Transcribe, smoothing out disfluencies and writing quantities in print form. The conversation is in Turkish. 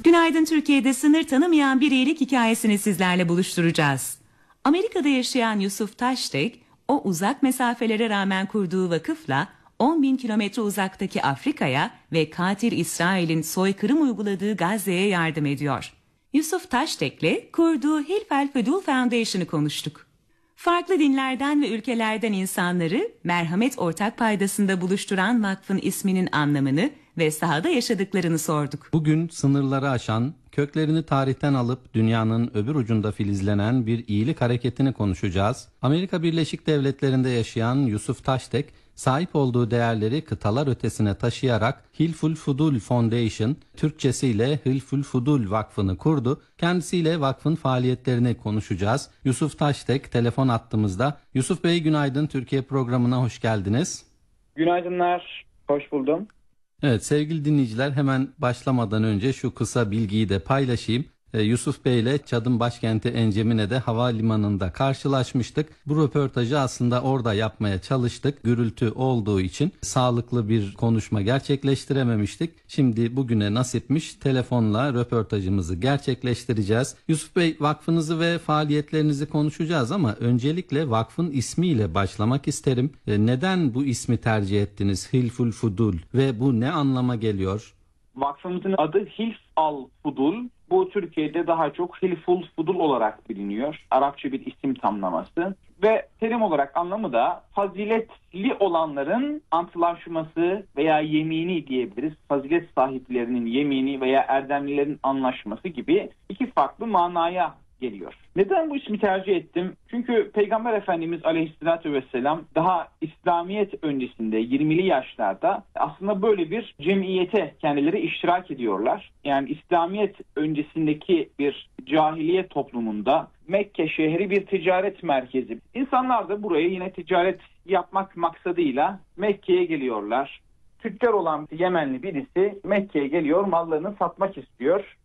Günaydın Türkiye'de sınır tanımayan bir iyilik hikayesini sizlerle buluşturacağız. Amerika'da yaşayan Yusuf Taştek, o uzak mesafelere rağmen kurduğu vakıfla 10 bin kilometre uzaktaki Afrika'ya ve katil İsrail'in soykırım uyguladığı Gazze'ye yardım ediyor. Yusuf Taştek'le kurduğu Hilfel Fudul Foundation'ı konuştuk. Farklı dinlerden ve ülkelerden insanları merhamet ortak paydasında buluşturan vakfın isminin anlamını ve sahada yaşadıklarını sorduk. Bugün sınırları aşan, köklerini tarihten alıp dünyanın öbür ucunda filizlenen bir iyilik hareketini konuşacağız. Amerika Birleşik Devletleri'nde yaşayan Yusuf Taştek, sahip olduğu değerleri kıtalar ötesine taşıyarak Hilful Fudul Foundation, Türkçesiyle Hilful Fudul Vakfı'nı kurdu. Kendisiyle vakfın faaliyetlerini konuşacağız. Yusuf Taştek telefon attığımızda. Yusuf Bey günaydın, Türkiye programına hoş geldiniz. Günaydınlar, hoş buldum. Evet sevgili dinleyiciler, hemen başlamadan önce şu kısa bilgiyi de paylaşayım. Yusuf Bey ile Çad'ın başkenti Encemine'de havalimanında karşılaşmıştık. Bu röportajı aslında orada yapmaya çalıştık. Gürültü olduğu için sağlıklı bir konuşma gerçekleştirememiştik. Şimdi bugüne nasipmiş, telefonla röportajımızı gerçekleştireceğiz. Yusuf Bey, vakfınızı ve faaliyetlerinizi konuşacağız ama öncelikle vakfın ismiyle başlamak isterim. Neden bu ismi tercih ettiniz, Hilful Fudul, ve bu ne anlama geliyor? Vakfımızın adı Hilf al Fudul. Bu Türkiye'de daha çok Hilful Fudul olarak biliniyor. Arapça bir isim tamlaması. Ve terim olarak anlamı da faziletli olanların antlaşması veya yemini diyebiliriz. Fazilet sahiplerinin yemini veya erdemlilerin anlaşması gibi iki farklı manaya geliyor. Neden bu ismi tercih ettim? Çünkü Peygamber Efendimiz Aleyhisselatü Vesselam daha İslamiyet öncesinde 20'li yaşlarda aslında böyle bir cemiyete kendileri iştirak ediyorlar. Yani İslamiyet öncesindeki bir cahiliye toplumunda Mekke şehri bir ticaret merkezi. İnsanlar da buraya yine ticaret yapmak maksadıyla Mekke'ye geliyorlar. Tüccar olan Yemenli birisi Mekke'ye geliyor, mallarını satmak istiyor.